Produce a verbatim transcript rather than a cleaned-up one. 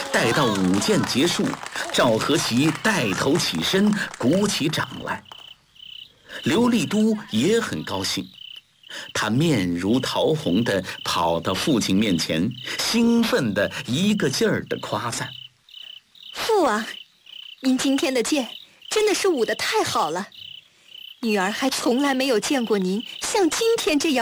待到舞剑结束，赵和琪带头起身，鼓起掌来。刘立都也很高兴，他面如桃红地跑到父亲面前，兴奋地一个劲儿地夸赞：“ 父王，您今天的剑真的是舞得太好了，女儿还从来没有见过您像今天这样